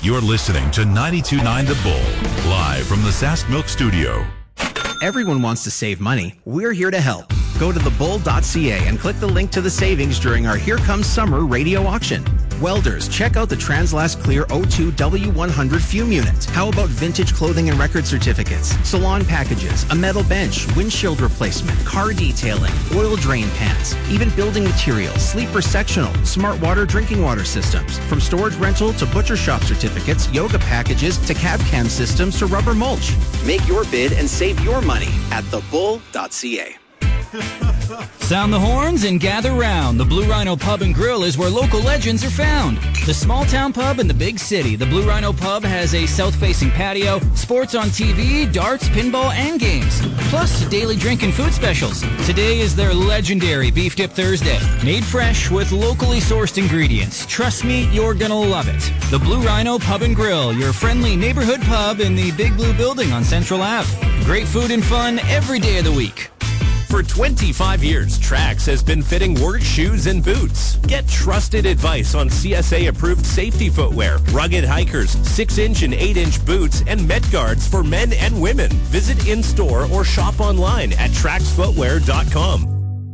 You're listening to 92.9 The Bull, live from the Sask Milk Studio. Everyone wants to save money. We're here to help. Go to thebull.ca and click the link to the savings during our Here Comes Summer radio auction. Welders, check out the Translast Clear O2 W100 fume unit. How about vintage clothing and record certificates, salon packages, a metal bench, windshield replacement, car detailing, oil drain pans, even building materials, sleeper sectional, smart water drinking water systems. From storage rental to butcher shop certificates, yoga packages to cab cam systems to rubber mulch. Make your bid and save your money at thebull.ca. Sound the horns and gather round. The Blue Rhino Pub and Grill is where local legends are found. The small town pub in the big city. The Blue Rhino Pub has a south-facing patio, sports on TV, darts, pinball, and games. Plus, daily drink and food specials. Today is their legendary Beef Dip Thursday. Made fresh with locally sourced ingredients. Trust me, you're gonna love it. The Blue Rhino Pub and Grill, your friendly neighborhood pub in the Big Blue Building on Central Ave. Great food and fun every day of the week. For 25 years, Trax has been fitting work shoes and boots. Get trusted advice on CSA-approved safety footwear, rugged hikers, 6-inch and 8-inch boots, and Met Guards for men and women. Visit in-store or shop online at traxfootwear.com.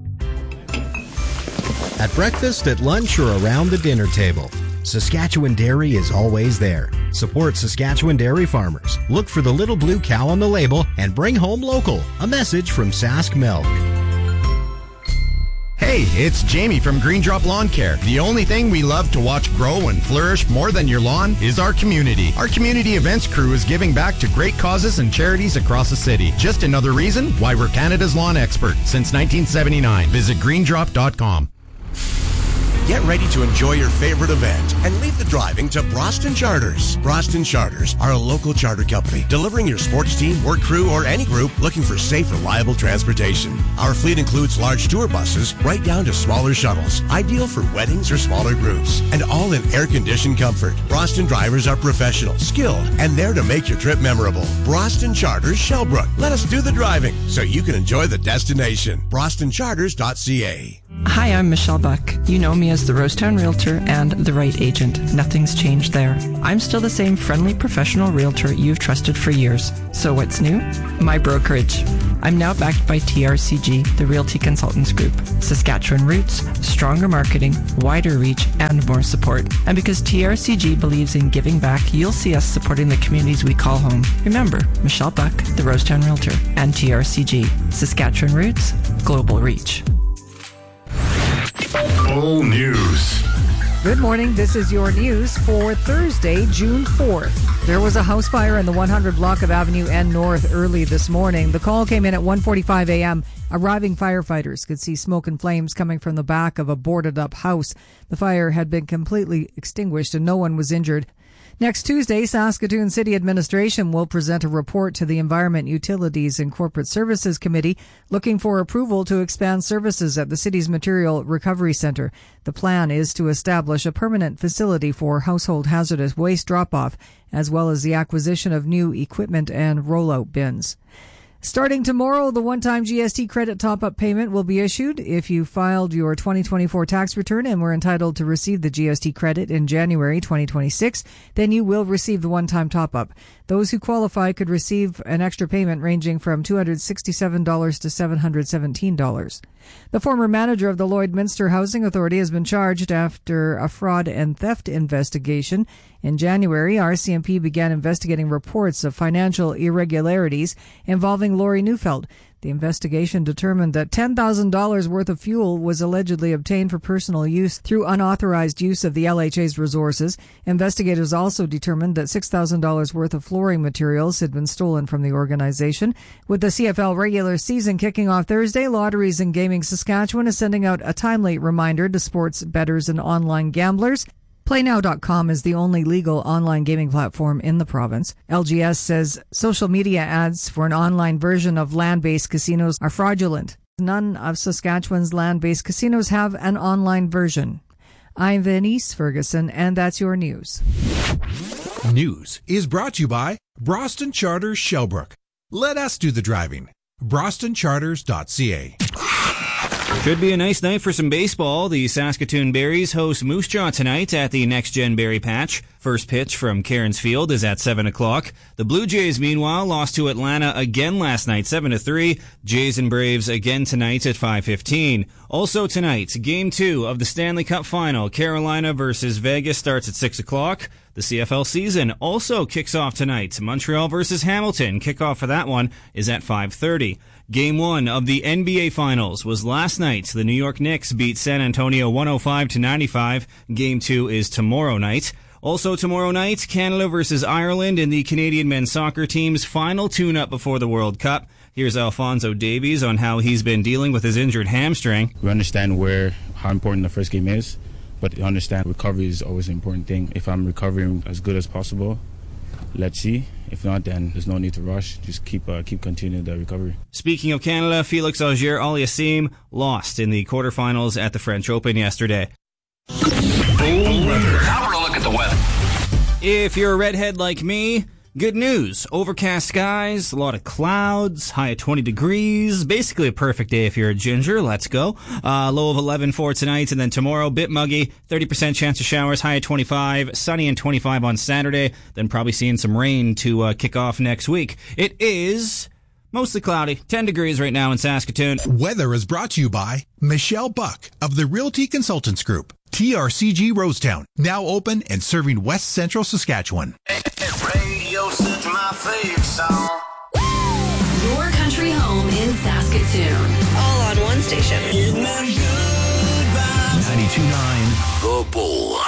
At breakfast, at lunch, or around the dinner table, Saskatchewan Dairy is always there. Support Saskatchewan dairy farmers. Look for the little blue cow on the label and bring home local. A message from Sask Milk. Hey, it's Jamie from Green Drop Lawn Care. The only thing we love to watch grow and flourish more than your lawn is our community. Our community events crew is giving back to great causes and charities across the city. Just another reason why we're Canada's lawn expert since 1979. Visit greendrop.com. Get ready to enjoy your favorite event and leave the driving to Broston Charters. Broston Charters are a local charter company delivering your sports team, work crew, or any group looking for safe, reliable transportation. Our fleet includes large tour buses right down to smaller shuttles, ideal for weddings or smaller groups, and all in air-conditioned comfort. Broston drivers are professional, skilled, and there to make your trip memorable. Broston Charters Shellbrook. Let us do the driving so you can enjoy the destination. BrostonCharters.ca. Hi, I'm Michelle Buck. You know me as the Rosetown Realtor and the right agent. Nothing's changed there. I'm still the same friendly professional realtor you've trusted for years. So what's new? My brokerage. I'm now backed by TRCG, the Realty Consultants Group. Saskatchewan roots, stronger marketing, wider reach, and more support. And because TRCG believes in giving back, you'll see us supporting the communities we call home. Remember, Michelle Buck, the Rosetown Realtor, and TRCG. Saskatchewan roots, global reach. Bull News. Good morning. This is your news for Thursday, June 4th. There was a house fire in the 100 block of Avenue N North early this morning. The call came in at 1:45 a.m. Arriving firefighters could see smoke and flames coming from the back of a boarded-up house. The fire had been completely extinguished and no one was injured. Next Tuesday, Saskatoon City Administration will present a report to the Environment, Utilities and Corporate Services Committee looking for approval to expand services at the city's Material Recovery Centre. The plan is to establish a permanent facility for household hazardous waste drop-off, as well as the acquisition of new equipment and rollout bins. Starting tomorrow, the one-time GST credit top-up payment will be issued. If you filed your 2024 tax return and were entitled to receive the GST credit in January 2026, then you will receive the one-time top-up. Those who qualify could receive an extra payment ranging from $267 to $717. The former manager of the Lloydminster Housing Authority has been charged after a fraud and theft investigation. In January, RCMP began investigating reports of financial irregularities involving Laurie Neufeld. The investigation determined that $10,000 worth of fuel was allegedly obtained for personal use through unauthorized use of the LHA's resources. Investigators also determined that $6,000 worth of flooring materials had been stolen from the organization. With the CFL regular season kicking off Thursday, Lotteries and Gaming Saskatchewan is sending out a timely reminder to sports bettors and online gamblers. PlayNow.com is the only legal online gaming platform in the province. LGS says social media ads for an online version of land-based casinos are fraudulent. None of Saskatchewan's land-based casinos have an online version. I'm Venice Ferguson, and that's your news. News is brought to you by Broston Charters Shellbrook. Let us do the driving. BrostonCharters.ca. Should be a nice night for some baseball. The Saskatoon Berries host Moose Jaw tonight at the Next Gen Berry Patch. First pitch from Cairns Field is at 7 o'clock. The Blue Jays, meanwhile, lost to Atlanta again last night, 7-3. Jays and Braves again tonight at 5:15. Also tonight, Game 2 of the Stanley Cup Final. Carolina versus Vegas starts at 6 o'clock. The CFL season also kicks off tonight. Montreal versus Hamilton. Kickoff for that one is at 5:30. Game 1 of the NBA Finals was last night. The New York Knicks beat San Antonio 105-95. Game 2 is tomorrow night. Also tomorrow night, Canada versus Ireland in the Canadian men's soccer team's final tune-up before the World Cup. Here's Alphonso Davies on how he's been dealing with his injured hamstring. We understand how important the first game is, but understand recovery is always an important thing. If I'm recovering as good as possible, let's see. If not, then there's no need to rush. Just keep continuing the recovery. Speaking of Canada, Felix Auger-Aliassime lost in the quarterfinals at the French Open yesterday. Now we're going to look at the weather. If you're a redhead like me, good news. Overcast skies, a lot of clouds, high of 20 degrees. Basically a perfect day if you're a ginger. Let's go. Low of 11 for tonight, and then tomorrow, bit muggy, 30% chance of showers, high of 25, sunny and 25 on Saturday, then probably seeing some rain to kick off next week. It is mostly cloudy, 10 degrees right now in Saskatoon. Weather is brought to you by Michelle Buck of the Realty Consultants Group. TRCG Rosetown, now open and serving West Central Saskatchewan. Radio sets my favorite song. Your country home in Saskatoon. All on one station. 92.9 The Bull.